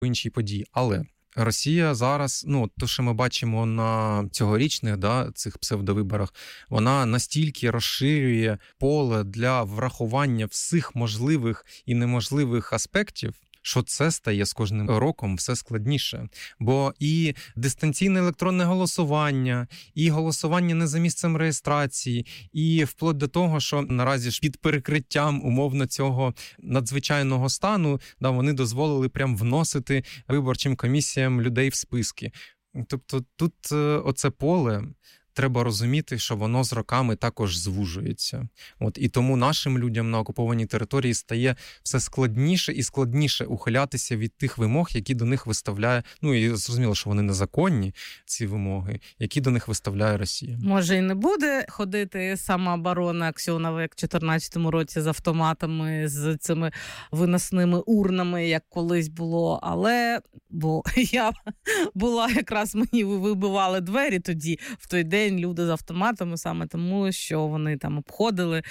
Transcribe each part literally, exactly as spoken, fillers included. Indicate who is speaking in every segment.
Speaker 1: інші події. Але Росія зараз, ну, то, що ми бачимо на цьогорічних, да, цих псевдовиборах, вона настільки розширює поле для врахування всіх можливих і неможливих аспектів, що це стає з кожним роком все складніше. Бо і дистанційне електронне голосування, і голосування не за місцем реєстрації, і вплоть до того, що наразі ж під перекриттям умовно цього надзвичайного стану, да, вони дозволили прям вносити виборчим комісіям людей в списки. Тобто тут оце поле, треба розуміти, що воно з роками також звужується. От, і тому нашим людям на окупованій території стає все складніше і складніше ухилятися від тих вимог, які до них виставляє, ну і зрозуміло, що вони незаконні, ці вимоги, які до них виставляє Росія.
Speaker 2: Може і не буде ходити самооборона Аксьонова, як в чотирнадцятому році з автоматами, з цими виносними урнами, як колись було, але, бо я була якраз, мені вибивали двері тоді, в той день, люди з автоматами, саме тому, що вони там обходили,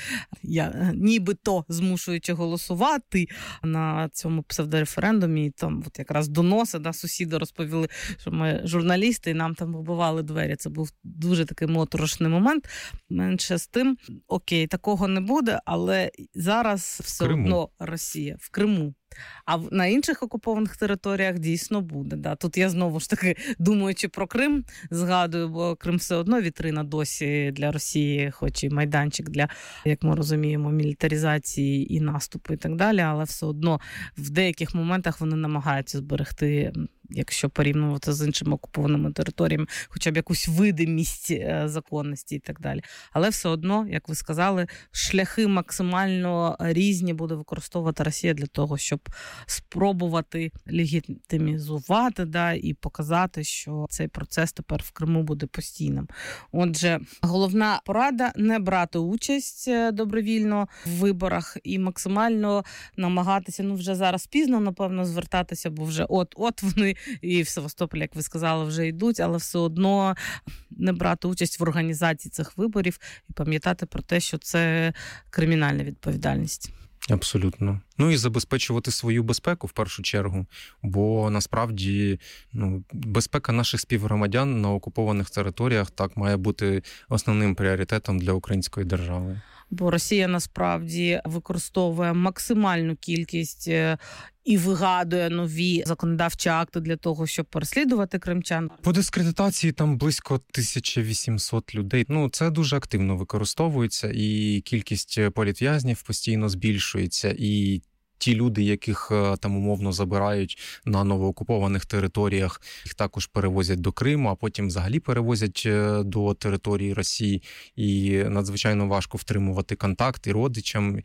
Speaker 2: я, нібито змушуючи голосувати на цьому псевдореферендумі, і там от якраз доноси, да, сусіди розповіли, що ми журналісти, і нам там вибивали двері. Це був дуже такий моторошний момент. Менше з тим, окей, такого не буде, але зараз все одно Росія в Криму. А на інших окупованих територіях дійсно буде. Да. Тут я знову ж таки, думаючи про Крим, згадую, бо Крим все одно вітрина досі для Росії, хоч і майданчик для, як ми розуміємо, мілітаризації і наступу і так далі, але все одно в деяких моментах вони намагаються зберегти, якщо порівнювати з іншими окупованими територіями, хоча б якусь видимість законності і так далі. Але все одно, як ви сказали, шляхи максимально різні буде використовувати Росія для того, щоб спробувати легітимізувати, да, і показати, що цей процес тепер в Криму буде постійним. Отже, головна порада – не брати участь добровільно в виборах і максимально намагатися, ну вже зараз пізно, напевно, звертатися, бо вже от-от вони і в Севастополі, як ви сказали, вже йдуть, але все одно не брати участь в організації цих виборів і пам'ятати про те, що це кримінальна відповідальність.
Speaker 1: Абсолютно. Ну і забезпечувати свою безпеку в першу чергу, бо насправді, ну, безпека наших співгромадян на окупованих територіях так має бути основним пріоритетом для української держави.
Speaker 2: Бо Росія насправді використовує максимальну кількість і вигадує нові законодавчі акти для того, щоб переслідувати кримчан.
Speaker 1: По дискредитації там близько тисяча вісімсот людей. Ну, це дуже активно використовується, і кількість політв'язнів постійно збільшується, і ті люди, яких там умовно забирають на новоокупованих територіях, їх також перевозять до Криму, а потім взагалі перевозять до території Росії. І надзвичайно важко втримувати контакт і родичам,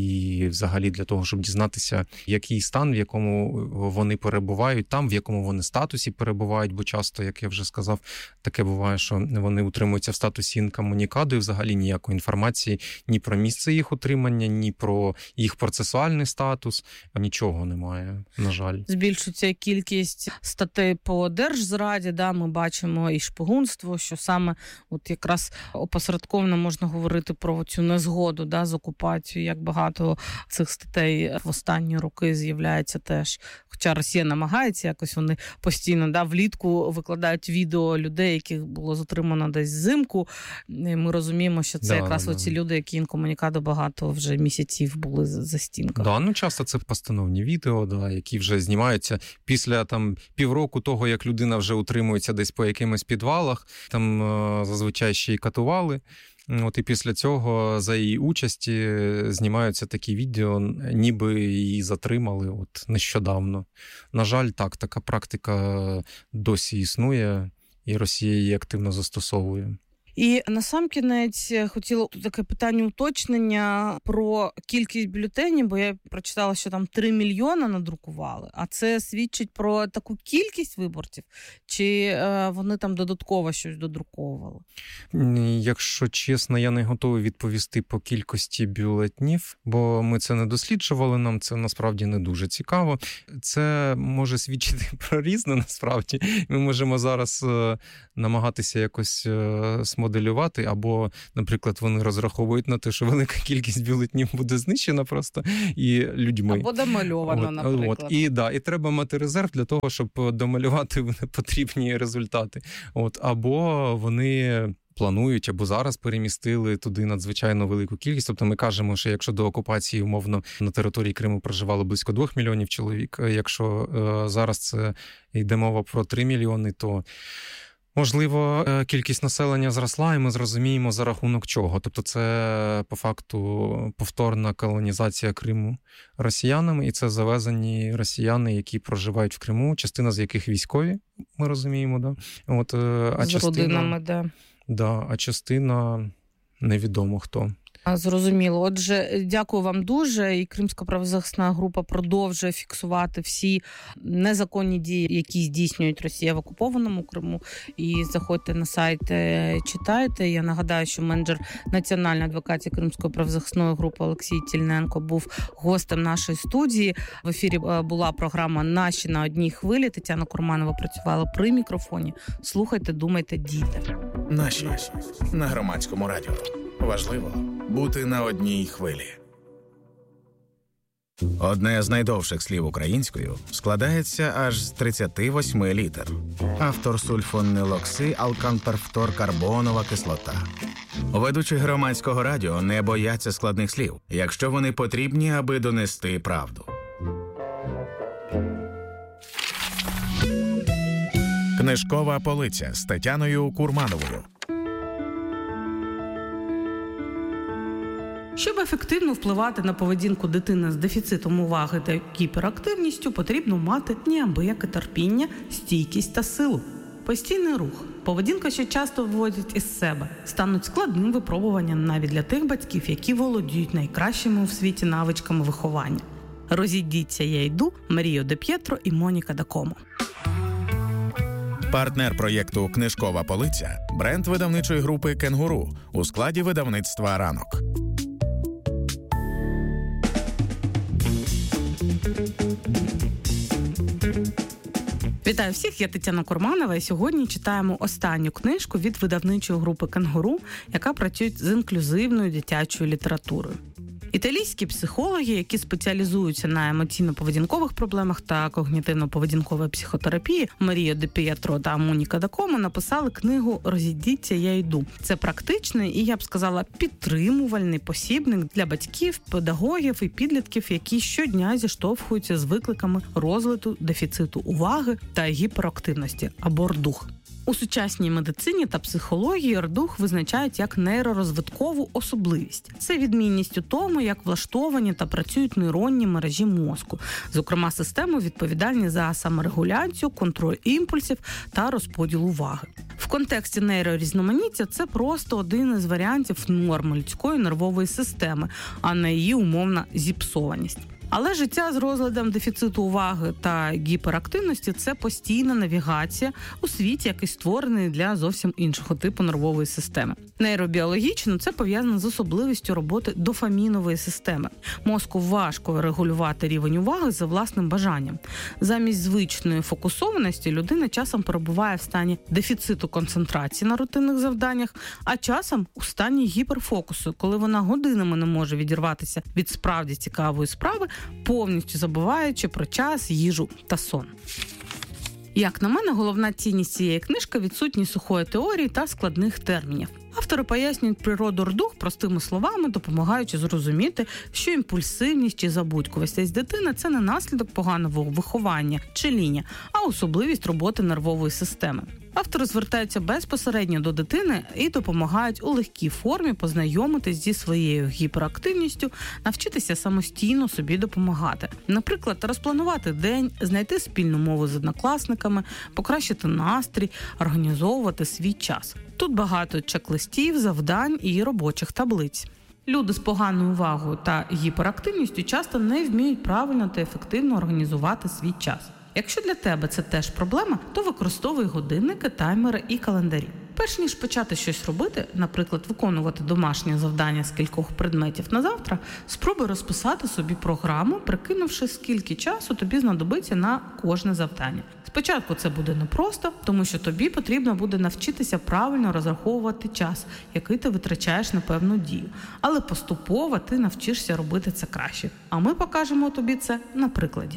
Speaker 1: і взагалі для того, щоб дізнатися, який стан, в якому вони перебувають, там, в якому вони статусі перебувають, бо часто, як я вже сказав, таке буває, що вони утримуються в статусі інкомунікаду, і взагалі ніякої інформації ні про місце їх утримання, ні про їх процесуальний статус, нічого немає, на жаль.
Speaker 2: Збільшується кількість статей по держзраді, да, ми бачимо і шпигунство, що саме от якраз опосередковано можна говорити про цю незгоду, да, з окупацією, як багато цих статей в останні роки з'являється теж. Хоча Росія намагається, якось вони постійно, да, влітку викладають відео людей, яких було затримано десь взимку. І ми розуміємо, що це да, якраз да, оці да. люди, які інкомунікадо багато вже місяців були за стінками.
Speaker 1: Да, ну часто це постановні відео, да, які вже знімаються після там півроку того, як людина вже утримується десь по якимось підвалах, там е- зазвичай ще й катували. От і після цього за її участі знімаються такі відео, ніби її затримали от нещодавно. На жаль, так, така практика досі існує, і Росія її активно застосовує.
Speaker 2: І насамкінець хотіла таке питання уточнення про кількість бюлетенів, бо я прочитала, що там три мільйони надрукували, а це свідчить про таку кількість виборців, чи вони там додатково щось додруковували?
Speaker 1: Якщо чесно, я не готовий відповісти по кількості бюлетнів, бо ми це не досліджували, нам це насправді не дуже цікаво. Це може свідчити про різне насправді. Ми можемо зараз намагатися якось моделювати, або, наприклад, вони розраховують на те, що велика кількість бюлетнів буде знищена просто і людьми.
Speaker 2: Або домальовано,
Speaker 1: от,
Speaker 2: наприклад.
Speaker 1: От, і, да, і треба мати резерв для того, щоб домалювати потрібні результати. От, або вони планують або зараз перемістили туди надзвичайно велику кількість. Тобто ми кажемо, що якщо до окупації, умовно, на території Криму проживало близько двох мільйонів чоловік, якщо е, зараз це йде мова про три мільйони, то можливо, кількість населення зросла, і ми зрозуміємо, за рахунок чого. Тобто це, по факту, повторна колонізація Криму росіянами, і це завезені росіяни, які проживають в Криму, частина з яких військові, ми розуміємо, да? От, а
Speaker 2: з
Speaker 1: частина,
Speaker 2: родинами, да.
Speaker 1: Да, а частина невідомо хто.
Speaker 2: Зрозуміло. Отже, дякую вам дуже. І Кримська правозахисна група продовжує фіксувати всі незаконні дії, які здійснюють Росія в окупованому Криму. І заходьте на сайт, читайте. Я нагадаю, що менеджер національної адвокації Кримської правозахисної групи Олексій Тільненко був гостем нашої студії. В ефірі була програма «Наші на одній хвилі». Тетяна Курманова працювала при мікрофоні. Слухайте, думайте, дійте.
Speaker 3: Наші на Громадському радіо. Важливо бути на одній хвилі. Одне з найдовших слів українською складається аж з тридцяти восьми літер. Автор сульфонилокси алканперфторкарбонова кислота. Ведучі Громадського радіо не бояться складних слів, якщо вони потрібні, аби донести правду. Книжкова полиця з Тетяною Курмановою.
Speaker 2: Щоб ефективно впливати на поведінку дитини з дефіцитом уваги та гіперактивністю, потрібно мати неабияке терпіння, стійкість та силу. Постійний рух, поведінка, що часто виводять із себе, стануть складним випробуванням навіть для тих батьків, які володіють найкращими у світі навичками виховання. Розійдіться, я йду, Маріо Де П'єтро і Моніка Дакомо.
Speaker 3: Партнер проєкту «Книжкова полиця» – бренд видавничої групи «Кенгуру» у складі видавництва «Ранок».
Speaker 2: Вітаю всіх, я Тетяна Курманова, і сьогодні читаємо останню книжку від видавничої групи «Кенгуру», яка працює з інклюзивною дитячою літературою. Італійські психологи, які спеціалізуються на емоційно-поведінкових проблемах та когнітивно-поведінковій психотерапії, Маріо Де П'єтро та Моніка Дакомо написали книгу «Розійдіться, я йду». Це практичний і, я б сказала, підтримувальний посібник для батьків, педагогів і підлітків, які щодня зіштовхуються з викликами розладу, дефіциту уваги та гіперактивності або рдух. У сучасній медицині та психології рдух визначають як нейророзвиткову особливість. Це відмінність у тому, як влаштовані та працюють нейронні мережі мозку, зокрема системи, відповідальні за саморегуляцію, контроль імпульсів та розподіл уваги. В контексті нейрорізноманіття це просто один із варіантів норми людської нервової системи, а не її умовна зіпсованість. Але життя з розладом дефіциту уваги та гіперактивності – це постійна навігація у світі, який створений для зовсім іншого типу нервової системи. Нейробіологічно це пов'язано з особливістю роботи дофамінової системи. Мозку важко регулювати рівень уваги за власним бажанням. Замість звичної фокусованості людина часом перебуває в стані дефіциту концентрації на рутинних завданнях, а часом у стані гіперфокусу, коли вона годинами не може відірватися від справді цікавої справи, повністю забуваючи про час, їжу та сон. Як на мене, головна цінність цієї книжки – відсутність сухої теорії та складних термінів. Автори пояснюють природу рдух простими словами, допомагаючи зрозуміти, що імпульсивність чи забудькувість дитини – це не наслідок поганого виховання чи ління, а особливість роботи нервової системи. Автори звертаються безпосередньо до дитини і допомагають у легкій формі познайомитись зі своєю гіперактивністю, навчитися самостійно собі допомагати. Наприклад, розпланувати день, знайти спільну мову з однокласниками, покращити настрій, організовувати свій час. Тут багато чек-листів, завдань і робочих таблиць. Люди з поганою увагою та гіперактивністю часто не вміють правильно та ефективно організувати свій час. Якщо для тебе це теж проблема, то використовуй годинники, таймери і календарі. Перш ніж почати щось робити, наприклад, виконувати домашнє завдання з кількох предметів на завтра, спробуй розписати собі програму, прикинувши, скільки часу тобі знадобиться на кожне завдання. Спочатку це буде непросто, тому що тобі потрібно буде навчитися правильно розраховувати час, який ти витрачаєш на певну дію. Але поступово ти навчишся робити це краще. А ми покажемо тобі це на прикладі.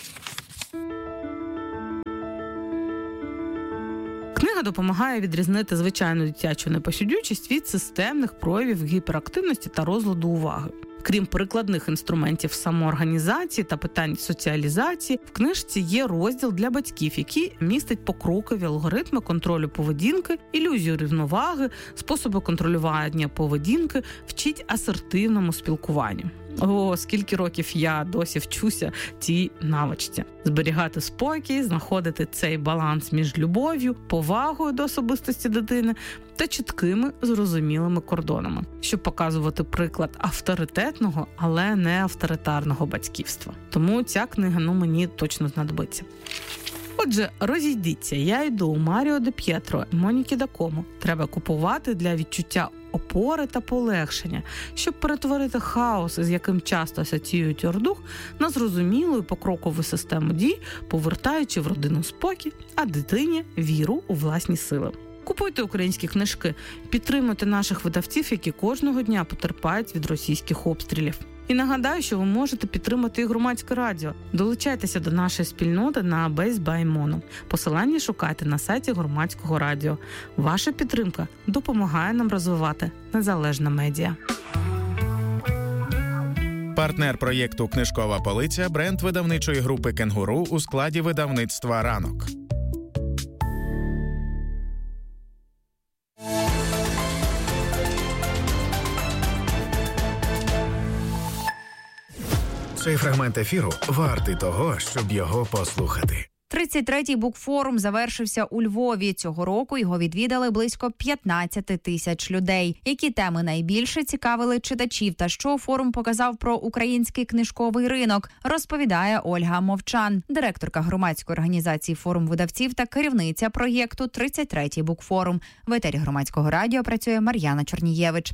Speaker 2: Книга допомагає відрізнити звичайну дитячу непосидючість від системних проявів гіперактивності та розладу уваги. Крім прикладних інструментів самоорганізації та питань соціалізації, в книжці є розділ для батьків, який містить покрокові алгоритми контролю поведінки, ілюзію рівноваги, способи контролювання поведінки, вчить асертивному спілкуванню. О, скільки років я досі вчуся цій навичці. Зберігати спокій, знаходити цей баланс між любов'ю, повагою до особистості дитини та чіткими, зрозумілими кордонами, щоб показувати приклад авторитетного, але не авторитарного батьківства. Тому ця книга, ну, мені точно знадобиться. Отже, розійдіться, я йду у Маріо де П'єтро і Моніки Дакому. Треба купувати для відчуття опори та полегшення, щоб перетворити хаос, з яким часто асоціюють ордух, на зрозумілу і покрокову систему дій, повертаючи в родину спокій, а дитині віру у власні сили. Купуйте українські книжки, підтримуйте наших видавців, які кожного дня потерпають від російських обстрілів. І нагадаю, що ви можете підтримати і Громадське радіо. Долучайтеся до нашої спільноти на Base by Mono. Посилання шукайте на сайті Громадського радіо. Ваша підтримка допомагає нам розвивати незалежне медіа.
Speaker 3: Партнер проєкту «Книжкова полиця» – бренд видавничої групи «Кенгуру» у складі видавництва «Ранок». Цей фрагмент ефіру вартий того, щоб його послухати.
Speaker 4: тридцять третій букфорум завершився у Львові. Цього року його відвідали близько п'ятнадцять тисяч людей. Які теми найбільше цікавили читачів та що форум показав про український книжковий ринок, розповідає Ольга Мовчан, директорка громадської організації «Форум видавців» та керівниця проєкту тридцять третій букфорум. В етері Громадського радіо працює Мар'яна Чорнієвич.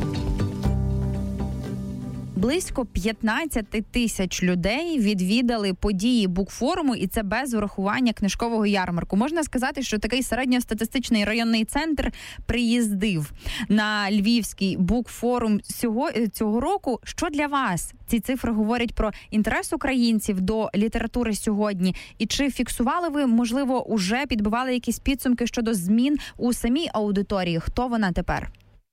Speaker 4: Близько п'ятнадцять тисяч людей відвідали події букфоруму, і це без урахування книжкового ярмарку. Можна сказати, що такий середньостатистичний районний центр приїздив на Львівський букфорум цього, цього року. Що для вас ці цифри говорять про інтерес українців до літератури сьогодні? І чи фіксували ви, можливо, уже підбивали якісь підсумки щодо змін у самій аудиторії? Хто вона тепер?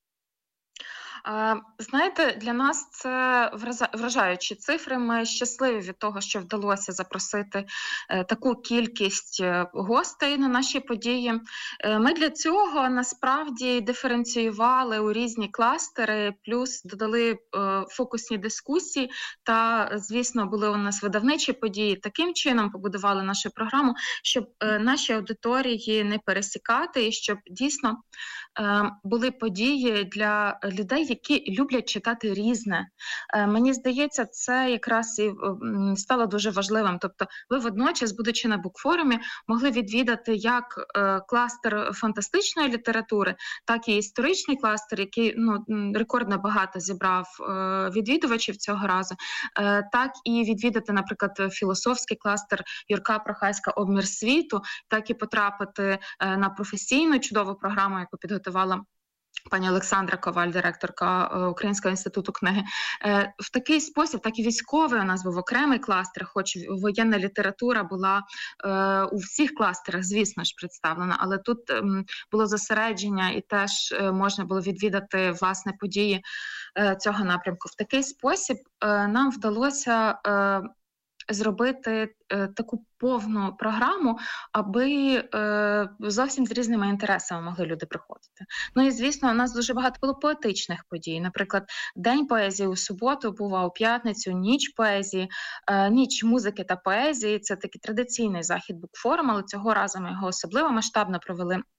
Speaker 5: Знаєте, для нас це вражаючі цифри. Ми щасливі від того, що вдалося запросити таку кількість гостей на наші події. Ми для цього насправді диференціювали у різні кластери, плюс додали фокусні дискусії та, звісно, були у нас видавничі події. Таким чином побудували нашу програму, щоб наші аудиторії не пересікати і щоб дійсно були події для людей, які люблять читати різне. Мені здається, це якраз і стало дуже важливим. Тобто ви водночас, будучи на букфорумі, могли відвідати як кластер фантастичної літератури, так і історичний кластер, який ну, рекордно багато зібрав відвідувачів цього разу, так і відвідати, наприклад, філософський кластер Юрка Прохаська «Обмір світу», так і потрапити на професійну чудову програму, яку підготувала пані Олександра Коваль, директорка Українського інституту книги. В такий спосіб, так і військовий у нас був окремий кластер, хоч воєнна література була у всіх кластерах, звісно ж, представлена, але тут було зосередження і теж можна було відвідати, власне, події цього напрямку. В такий спосіб нам вдалося зробити е, таку повну програму, аби е, зовсім з різними інтересами могли люди приходити. Ну і, звісно, у нас дуже багато було поетичних подій. Наприклад, День поезії у суботу був, а у п'ятницю ніч поезії, е, ніч музики та поезії. Це такий традиційний захід букфорум, але цього разу ми його особливо масштабно провели.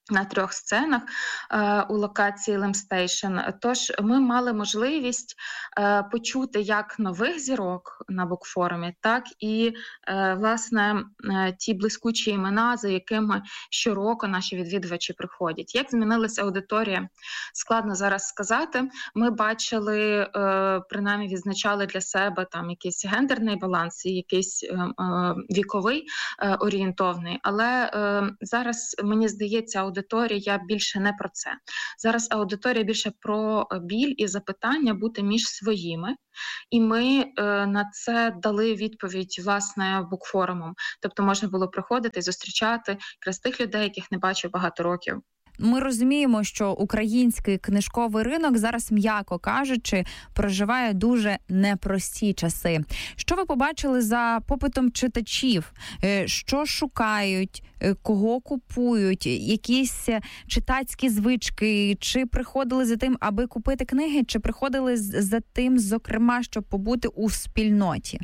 Speaker 5: на трьох сценах е, у локації Лемстейшн. Тож ми мали можливість е, почути як нових зірок на букфорумі, так і, е, власне, е, ті блискучі імена, за якими щороку наші відвідувачі приходять. Як змінилася аудиторія? Складно зараз сказати. Ми бачили, е, принаймні відзначали для себе там якийсь гендерний баланс і якийсь е, е, віковий е, орієнтовний, але е, зараз, мені здається, аудиторія більше не про це. Зараз аудиторія більше про біль і запитання бути між своїми. І ми е, на це дали відповідь, власне, букфорумом. Тобто можна було приходити і зустрічати якраз тих людей, яких не бачив багато років.
Speaker 4: Ми розуміємо, що український книжковий ринок зараз, м'яко кажучи, проживає дуже непрості часи. Що ви побачили за попитом читачів? Що шукають? Кого купують? Якісь читацькі звички? Чи приходили за тим, аби купити книги? Чи приходили за тим, зокрема, щоб побути у спільноті?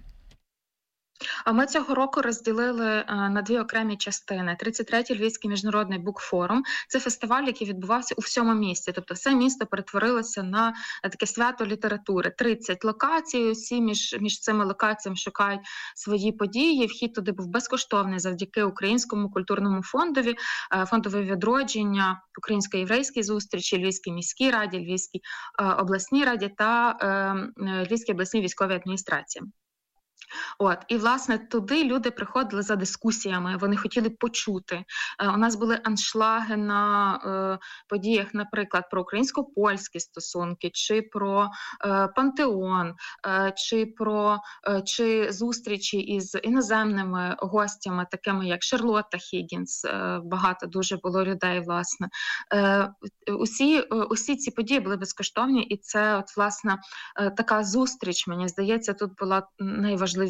Speaker 5: А ми цього року розділили на дві окремі частини. тридцять третій Львівський міжнародний букфорум – це фестиваль, який відбувався у всьому місті. Тобто все місто перетворилося на таке свято літератури. тридцять локацій, усі між, між цими локаціями шукають свої події. Вхід туди був безкоштовний завдяки Українському культурному фондові, фондове відродження, Українсько-єврейській зустрічі, Львівській міській раді, Львівській обласній раді та Львівській обласній військовій адміністрації. От, і, власне, туди люди приходили за дискусіями, вони хотіли почути. Е, у нас були аншлаги на е, подіях, наприклад, про українсько-польські стосунки, чи про е, пантеон, е, чи про е, чи зустрічі із іноземними гостями, такими як Шарлотта Хіггінс. Е, багато дуже було людей, власне. Е, усі, е, усі ці події були безкоштовні, і це, от, власне, е, така зустріч, мені здається, тут була найважливішою.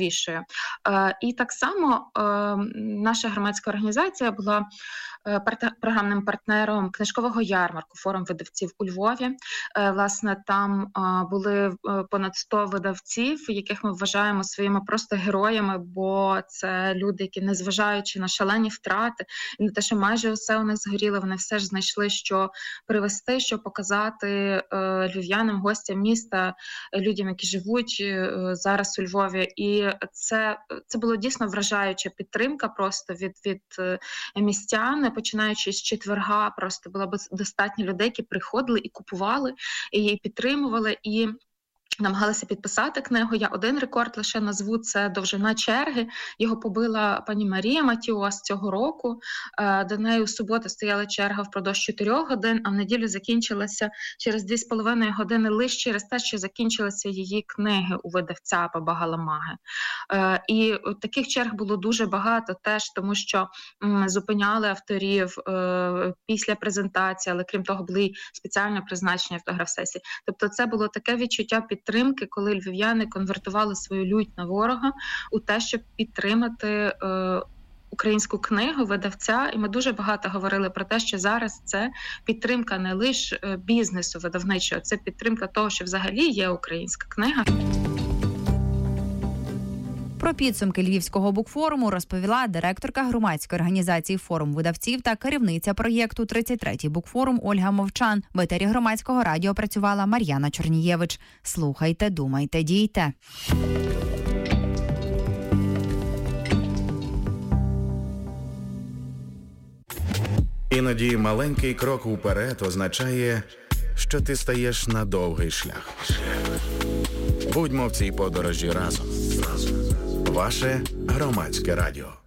Speaker 5: Е, і так само е, наша громадська організація була е, парт- програмним партнером книжкового ярмарку, форум видавців у Львові. Е, власне, там е, були е, понад сто видавців, яких ми вважаємо своїми просто героями, бо це люди, які, незважаючи на шалені втрати, і на те, що майже усе у них згоріло, вони все ж знайшли, що привезти, що показати е, львів'янам, гостям міста, людям, які живуть е, зараз у Львові. І це, це було дійсно вражаюча підтримка просто від, від містян, починаючи з четверга, просто було достатньо людей, які приходили і купували, і її підтримували, і намагалися підписати книгу. Я один рекорд лише назву, це довжина черги. Його побила пані Марія Матіос цього року. До неї у суботу стояла черга впродовж чотирьох годин, а в неділю закінчилася через дві з половиною години лише через те, що закінчилися її книги у видавця Баба Галамаги. І таких черг було дуже багато теж, тому що зупиняли авторів після презентації, але крім того були й спеціально призначені автограф-сесії. Тобто це було таке відчуття підтримки, коли львів'яни конвертували свою лють на ворога у те, щоб підтримати е, українську книгу, видавця. І ми дуже багато говорили про те, що зараз це підтримка не лише бізнесу видавничого, це підтримка того, що взагалі є українська книга.
Speaker 4: Про підсумки Львівського букфоруму розповіла директорка громадської організації «Форум видавців» та керівниця проєкту тридцять третій букфорум Ольга Мовчан. В етері Громадського радіо працювала Мар'яна Чорнієвич. Слухайте, думайте, дійте.
Speaker 3: Іноді маленький крок уперед означає, що ти стаєш на довгий шлях. Будьмо в цій подорожі разом. Ваше Громадське радіо.